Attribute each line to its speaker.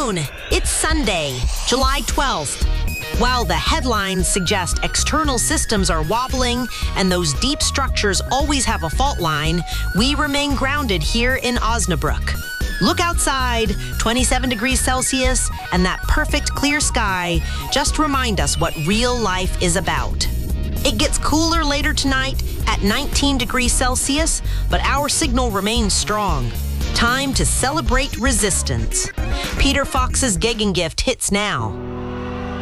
Speaker 1: afternoon. It's Sunday, July 12th. While the headlines suggest external systems are wobbling and those deep structures always have a fault line, we remain grounded here in Osnabrück. Look outside, 27 degrees Celsius, and that perfect clear sky just remind us what real life is about. It gets cooler later tonight at 19 degrees Celsius, but our signal remains strong. Time to celebrate resistance. Peter Fox's Gegengift hits now.